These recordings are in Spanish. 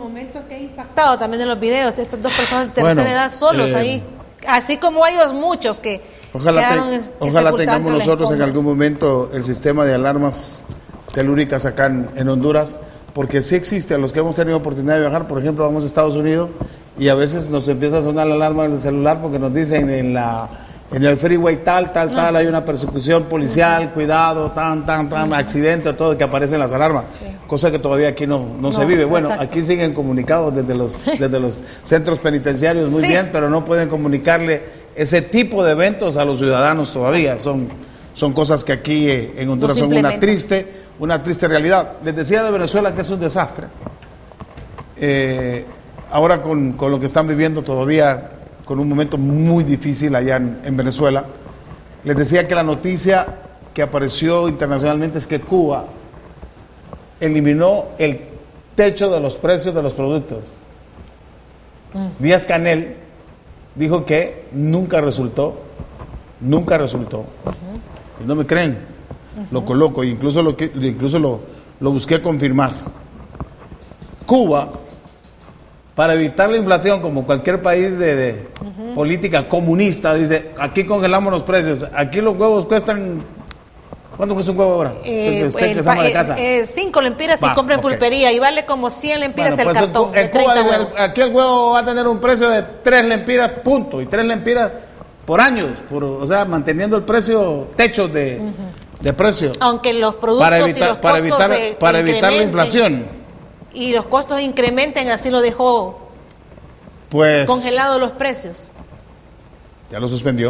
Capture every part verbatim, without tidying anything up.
momentos que he impactado también en los videos de estas dos personas de tercera bueno, edad solos eh, ahí, así como ellos muchos que ojalá, quedaron te, ojalá tengamos nosotros en escombros. algún momento el sistema de alarmas telúricas acá en, en Honduras, porque sí existe. A los que hemos tenido oportunidad de viajar, por ejemplo, vamos a Estados Unidos y a veces nos empieza a sonar la alarma del celular porque nos dicen en la en el freeway tal, tal, tal, hay una persecución policial, cuidado, tan, tan, tan, accidente, todo, que aparecen las alarmas, sí. Cosa que todavía aquí no, no, no se vive. Bueno, exacto. Aquí siguen comunicados desde los, desde los centros penitenciarios muy sí. bien, pero no pueden comunicarle ese tipo de eventos a los ciudadanos todavía. Son, son cosas que aquí eh, en Honduras no son una triste, una triste realidad. Les decía de Venezuela que es un desastre. Eh, ahora con, con lo que están viviendo todavía, con un momento muy difícil allá en, en Venezuela. Les decía que la noticia que apareció internacionalmente es que Cuba eliminó el techo de los precios de los productos. Mm. Díaz-Canel dijo que nunca resultó, nunca resultó. Uh-huh. Y no me creen, uh-huh. Lo coloco, incluso lo, que, incluso lo, lo busqué confirmar. Cuba, para evitar la inflación, como cualquier país de, de uh-huh. política comunista, dice, aquí congelamos los precios, aquí los huevos cuestan, ¿cuánto cuesta un huevo ahora? Eh, usted, usted el, de casa. Eh, eh, cinco lempiras si compra en okay. pulpería y vale como cien lempiras bueno, el pues cartón. En, en Cuba, el, aquí el huevo va a tener un precio de tres lempiras, punto, y tres lempiras por años, por, o sea, manteniendo el precio, techos de, uh-huh. de precio. Aunque los productos para evitar, y los para costos evitar, se para evitar la inflación. Y los costos incrementen, así lo dejó pues, congelados los precios. Ya lo suspendió.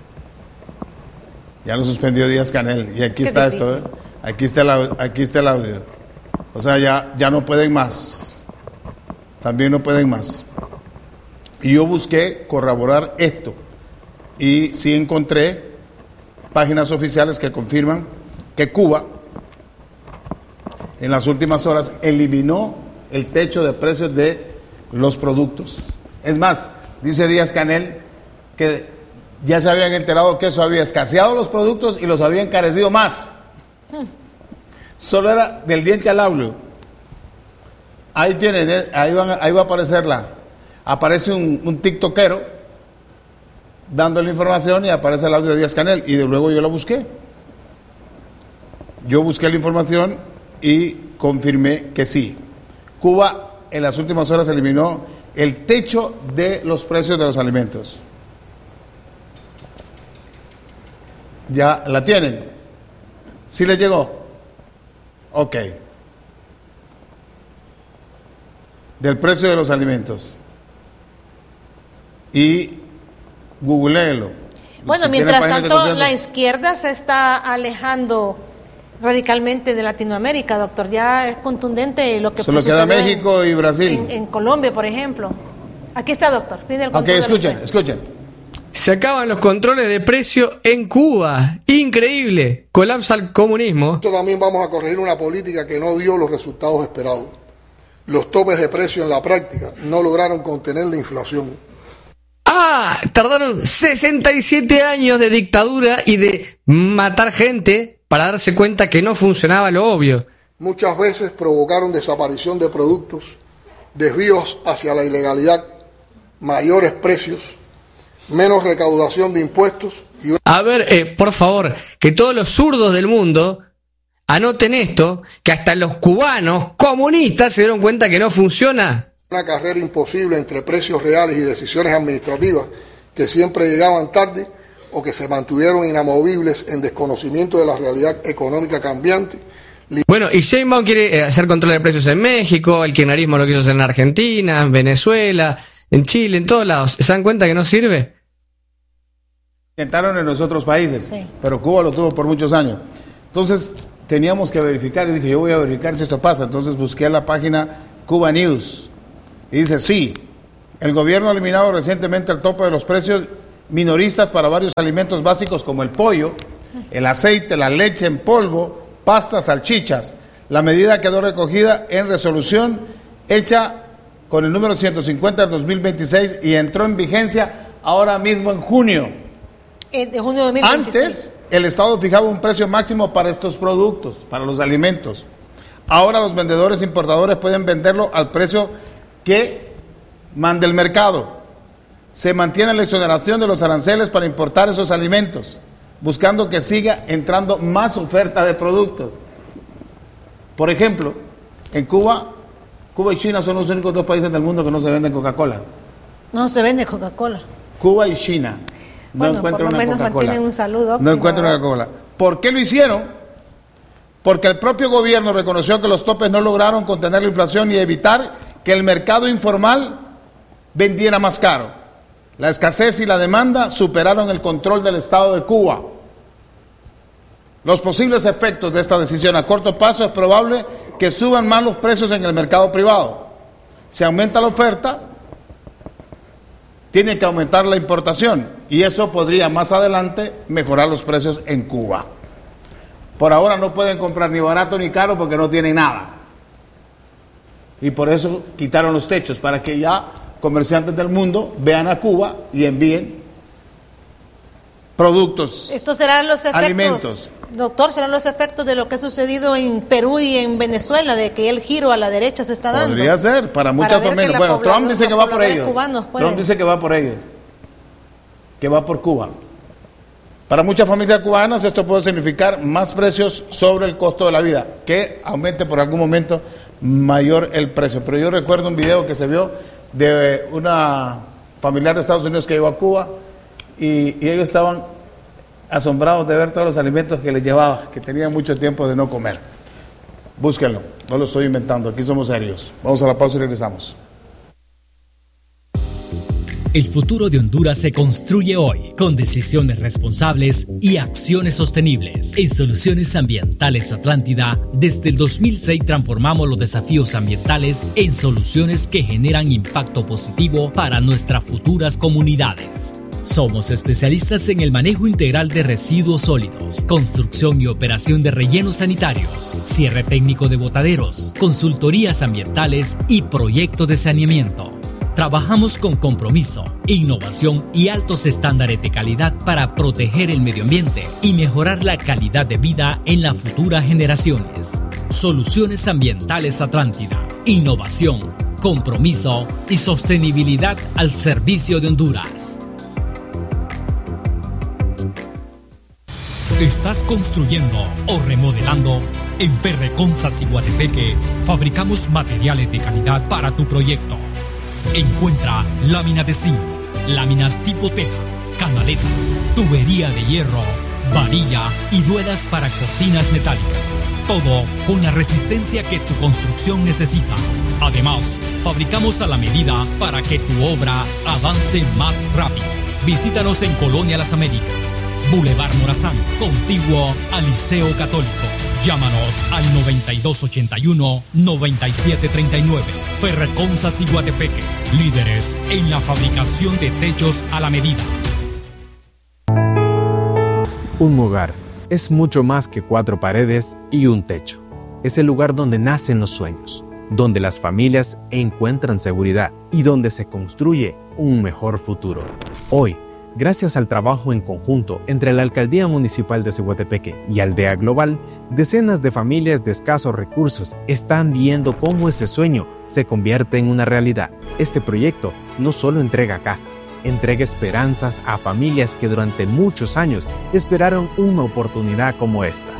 Ya lo suspendió Díaz-Canel. Y aquí está difícil. esto, ¿eh? Aquí está, el, aquí está el audio. O sea, ya, ya no pueden más. También no pueden más. Y yo busqué corroborar esto. Y sí encontré páginas oficiales que confirman que Cuba en las últimas horas eliminó el techo de precios de los productos. Es más, dice Díaz-Canel que ya se habían enterado que eso había escaseado los productos y los había encarecido más. Hmm. Solo era del diente al audio. Ahí tienen, ahí, van, ahí va a aparecer la, aparece un, un tiktokero dando la información y aparece el audio de Díaz-Canel y de luego yo lo busqué. Yo busqué la información y confirmé que sí. Cuba en las últimas horas eliminó el techo de los precios de los alimentos. ¿Ya la tienen? ¿Sí les llegó? Ok. Del precio de los alimentos. Y googleelo. Bueno, si mientras tanto la izquierda se está alejando radicalmente de Latinoamérica, doctor. Ya es contundente lo que solo queda México y Brasil. En, en Colombia, por ejemplo. Aquí está, doctor. Pide el ok, escuchen, escuchen. Se acaban los controles de precio en Cuba. Increíble. Colapsa el comunismo. Nosotros también vamos a corregir una política que no dio los resultados esperados. Los topes de precio en la práctica no lograron contener la inflación. Ah, tardaron sesenta y siete años de dictadura y de matar gente para darse cuenta que no funcionaba lo obvio. Muchas veces provocaron desaparición de productos, desvíos hacia la ilegalidad, mayores precios, menos recaudación de impuestos. Y... A ver, eh, por favor, que todos los zurdos del mundo anoten esto, que hasta los cubanos comunistas se dieron cuenta que no funciona. Una carrera imposible entre precios reales y decisiones administrativas que siempre llegaban tarde o que se mantuvieron inamovibles en desconocimiento de la realidad económica cambiante. Bueno, y Sheinbaum quiere hacer control de precios en México, el kirchnerismo lo quiso hacer en Argentina, en Venezuela, en Chile, en todos lados. ¿Se dan cuenta que no sirve? Intentaron en los otros países, sí. Pero Cuba lo tuvo por muchos años. Entonces teníamos que verificar, y dije, yo voy a verificar si esto pasa. Entonces busqué la página Cuba News, y dice, sí, el gobierno ha eliminado recientemente el tope de los precios minoristas para varios alimentos básicos como el pollo, el aceite, la leche en polvo, pastas, salchichas. La medida quedó recogida en resolución hecha con el número ciento cincuenta del dos mil veintiséis y entró en vigencia ahora mismo en junio. Eh, de junio de dos mil veintiséis. Antes, el Estado fijaba un precio máximo para estos productos, para los alimentos. Ahora los vendedores importadores pueden venderlo al precio que mande el mercado. Se mantiene la exoneración de los aranceles para importar esos alimentos, buscando que siga entrando más oferta de productos. Por ejemplo, en Cuba, Cuba y China son los únicos dos países del mundo que no se venden Coca-Cola. No se vende Coca-Cola. Cuba y China. No bueno, encuentran por lo una menos Coca-Cola. mantienen un saludo. No encuentran una Coca-Cola. ¿Por qué lo hicieron? Porque el propio gobierno reconoció que los topes no lograron contener la inflación y evitar que el mercado informal vendiera más caro. La escasez y la demanda superaron el control del Estado de Cuba. Los posibles efectos de esta decisión a corto plazo es probable que suban más los precios en el mercado privado. Si aumenta la oferta, tiene que aumentar la importación y eso podría más adelante mejorar los precios en Cuba. Por ahora no pueden comprar ni barato ni caro porque no tienen nada. Y por eso quitaron los techos, para que ya comerciantes del mundo vean a Cuba y envíen productos, estos serán los efectos, alimentos. Doctor, serán los efectos de lo que ha sucedido en Perú y en Venezuela, de que el giro a la derecha se está dando. Podría ser, para muchas para familias. Bueno, Trump dice que va por ellos. Trump dice que va por ellos. Que va por Cuba. Para muchas familias cubanas esto puede significar más precios sobre el costo de la vida, que aumente por algún momento mayor el precio. Pero yo recuerdo un video que se vio de una familiar de Estados Unidos que llegó a Cuba y, y ellos estaban asombrados de ver todos los alimentos que les llevaba, que tenían mucho tiempo de no comer. Búsquenlo, no lo estoy inventando, aquí somos serios. Vamos a la pausa y regresamos. El futuro de Honduras se construye hoy con decisiones responsables y acciones sostenibles. En Soluciones Ambientales Atlántida, desde el dos mil seis transformamos los desafíos ambientales en soluciones que generan impacto positivo para nuestras futuras comunidades. Somos especialistas en el manejo integral de residuos sólidos, construcción y operación de rellenos sanitarios, cierre técnico de botaderos, consultorías ambientales y proyectos de saneamiento. Trabajamos con compromiso, innovación y altos estándares de calidad para proteger el medio ambiente y mejorar la calidad de vida en las futuras generaciones. Soluciones Ambientales Atlántida. Innovación, compromiso y sostenibilidad al servicio de Honduras. ¿Estás construyendo o remodelando? En Ferreconza Ciguatepeque fabricamos materiales de calidad para tu proyecto. Encuentra lámina de zinc, láminas tipo teja, canaletas, tubería de hierro, varilla y duelas para cortinas metálicas. Todo con la resistencia que tu construcción necesita. Además, fabricamos a la medida para que tu obra avance más rápido. Visítanos en Colonia Las Américas, Boulevard Morazán, contiguo al Liceo Católico. Llámanos al noventa y dos ochenta y uno, noventa y siete treinta y nueve. Ferreconza Ciguatepeque, líderes en la fabricación de techos a la medida. Un hogar es mucho más que cuatro paredes y un techo. Es el lugar donde nacen los sueños, donde las familias encuentran seguridad y donde se construye un mejor futuro. Hoy, gracias al trabajo en conjunto entre la Alcaldía Municipal de Ciguatepeque y Aldea Global, decenas de familias de escasos recursos están viendo cómo ese sueño se convierte en una realidad. Este proyecto no solo entrega casas, entrega esperanzas a familias que durante muchos años esperaron una oportunidad como esta.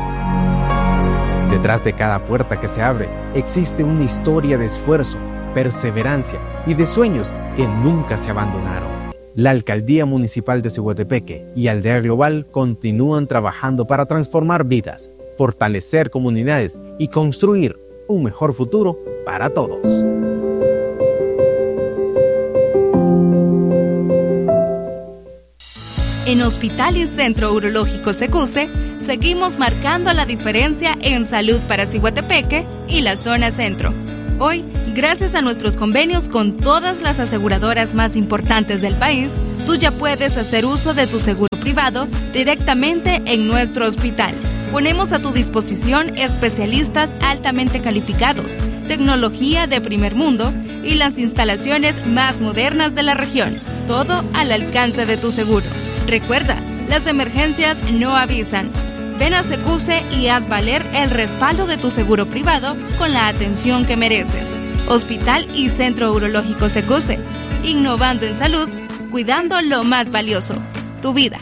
Detrás de cada puerta que se abre existe una historia de esfuerzo, perseverancia y de sueños que nunca se abandonaron. La Alcaldía Municipal de Ciguatepeque y Aldea Global continúan trabajando para transformar vidas, fortalecer comunidades y construir un mejor futuro para todos. En Hospital y Centro Urológico Secuse, seguimos marcando la diferencia en salud para Ciguatepeque y la zona centro. Hoy, gracias a nuestros convenios con todas las aseguradoras más importantes del país, tú ya puedes hacer uso de tu seguro privado directamente en nuestro hospital. Ponemos a tu disposición especialistas altamente calificados, tecnología de primer mundo y las instalaciones más modernas de la región. Todo al alcance de tu seguro. Recuerda, las emergencias no avisan. Ven a Secuse y haz valer el respaldo de tu seguro privado con la atención que mereces. Hospital y Centro Urológico Secuse. Innovando en salud, cuidando lo más valioso, tu vida.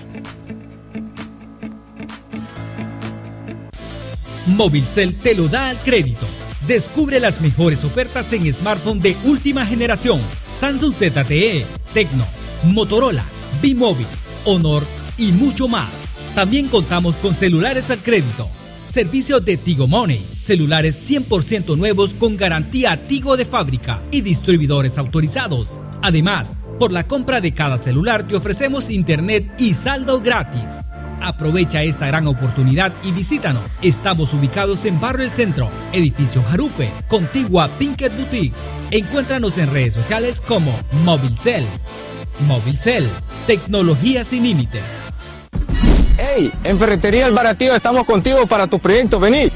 Movilcel te lo da al crédito. Descubre las mejores ofertas en smartphone de última generación. Samsung Z T E, Tecno, Motorola, B-Mobile, Honor y mucho más. También contamos con celulares al crédito. Servicios de Tigo Money, celulares cien por ciento nuevos con garantía Tigo de fábrica y distribuidores autorizados. Además, por la compra de cada celular te ofrecemos internet y saldo gratis. Aprovecha esta gran oportunidad y visítanos. Estamos ubicados en Barrio El Centro, Edificio Jarupe, contigua Pinkett Boutique. Encuéntranos en redes sociales como Movilcel. Movilcel, tecnología sin límites. ¡Hey! En Ferretería El Baratío estamos contigo para tu proyecto, vení.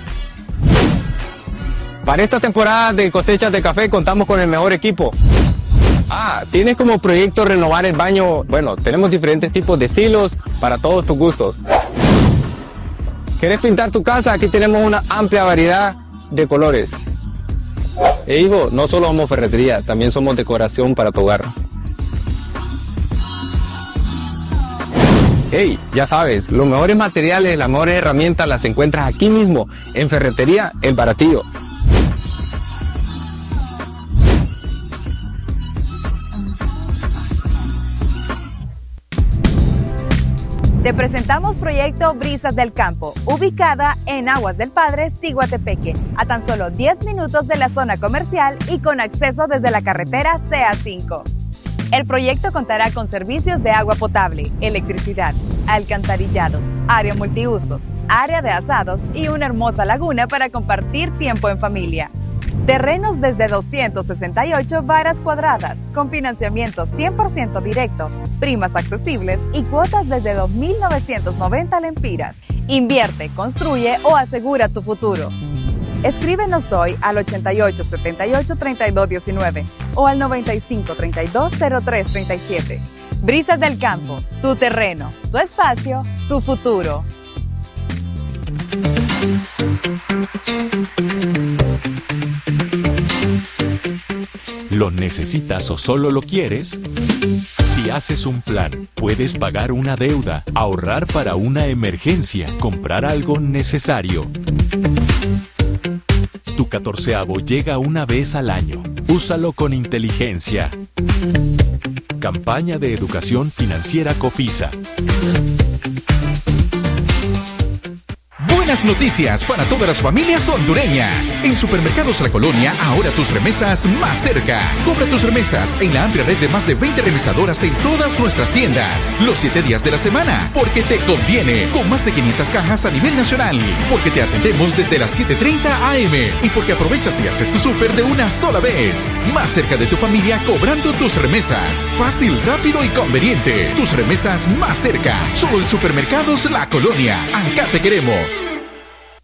Para esta temporada de cosechas de café contamos con el mejor equipo. Ah, ¿tienes como proyecto renovar el baño? Bueno, tenemos diferentes tipos de estilos para todos tus gustos. ¿Quieres pintar tu casa? Aquí tenemos una amplia variedad de colores. E Ivo, no solo somos ferretería, también somos decoración para tu hogar. Hey, ya sabes, los mejores materiales, las mejores herramientas las encuentras aquí mismo, en Ferretería El Baratillo. Te presentamos Proyecto Brisas del Campo, ubicada en Aguas del Padre, Ciguatepeque, a tan solo diez minutos de la zona comercial y con acceso desde la carretera C A cinco. El proyecto contará con servicios de agua potable, electricidad, alcantarillado, área multiusos, área de asados y una hermosa laguna para compartir tiempo en familia. Terrenos desde doscientas sesenta y ocho varas cuadradas, con financiamiento cien por ciento directo, primas accesibles y cuotas desde dos mil novecientos noventa lempiras. Invierte, construye o asegura tu futuro. Escríbenos hoy al ochenta y ocho setenta y ocho treinta y dos diecinueve o al noventa y cinco treinta y dos cero tres treinta y siete. Brisas del Campo, tu terreno, tu espacio, tu futuro. ¿Lo necesitas o solo lo quieres? Si haces un plan, puedes pagar una deuda, ahorrar para una emergencia, comprar algo necesario. Tu catorceavo llega una vez al año. Úsalo con inteligencia. Campaña de Educación Financiera COFISA. Buenas noticias para todas las familias hondureñas. En Supermercados La Colonia, ahora tus remesas más cerca. Cobra tus remesas en la amplia red de más de veinte remesadoras en todas nuestras tiendas. Los siete días de la semana. Porque te conviene. Con más de quinientas cajas a nivel nacional. Porque te atendemos desde las siete treinta a eme. Y porque aprovechas y haces tu súper de una sola vez. Más cerca de tu familia cobrando tus remesas. Fácil, rápido y conveniente. Tus remesas más cerca. Solo en Supermercados La Colonia. Acá te queremos.